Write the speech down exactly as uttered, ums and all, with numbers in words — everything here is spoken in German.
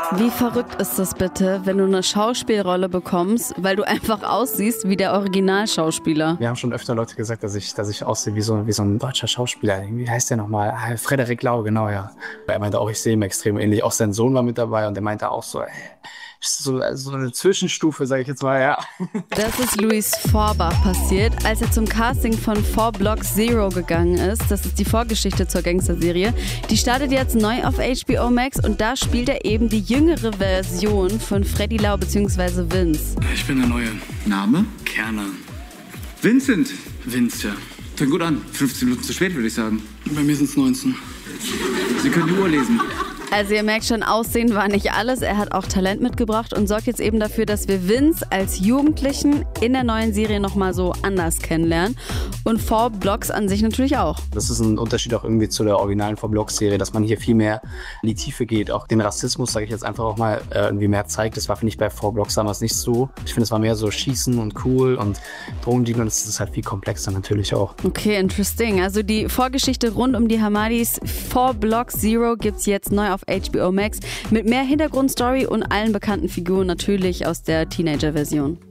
Wie verrückt ist das bitte, wenn du eine Schauspielrolle bekommst, weil du einfach aussiehst wie der Originalschauspieler? Wir haben schon öfter Leute gesagt, dass ich, dass ich aussehe wie so, wie so ein deutscher Schauspieler. Wie heißt der nochmal? Ah, Frederik Lau, genau, ja. Er meinte auch, ich sehe ihm extrem ähnlich. Auch sein Sohn war mit dabei und der meinte auch so, ey, so, so eine Zwischenstufe, sage ich jetzt mal, ja. Das ist Luis Vorbach passiert, als er zum Casting von Four Blocks Zero gegangen ist. Das ist die Vorgeschichte zur Gangster-Serie. Die startet jetzt neu auf H B O Max und da spielt er eben die jüngere Version von Freddy Lau bzw. Vince. Ich bin der neue Name, Kerner. Vincent. Vince, ja. Fängt gut an. fünfzehn Minuten zu spät, würde ich sagen. Bei mir sind es neunzehn. Sie können die Uhr lesen. Also ihr merkt schon, Aussehen war nicht alles. Er hat auch Talent mitgebracht und sorgt jetzt eben dafür, dass wir Vince als Jugendlichen in der neuen Serie nochmal so anders kennenlernen. Und Four Blocks an sich natürlich auch. Das ist ein Unterschied auch irgendwie zu der originalen Four Blocks Serie, dass man hier viel mehr in die Tiefe geht. Auch den Rassismus, sage ich jetzt einfach auch mal, äh, irgendwie mehr zeigt. Das war, finde ich, bei Four Blocks damals nicht so. Ich finde, es war mehr so Schießen und cool und Drogendealen und das ist halt viel komplexer natürlich auch. Okay, interesting. Also die Vorgeschichte rund um die Hamadis Four Blocks Zero gibt's jetzt neu auf H B O Max mit mehr Hintergrundstory und allen bekannten Figuren natürlich aus der Teenager-Version.